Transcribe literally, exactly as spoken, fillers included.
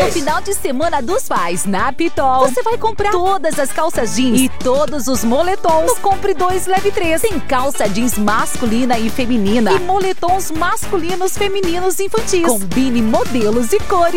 No final de semana dos pais, na Pitol, você vai comprar todas as calças jeans e todos os moletons. No Compre Dois, Leve Três. Tem calça jeans masculina e feminina e moletons masculinos, femininos e infantis. Combine modelos e cores.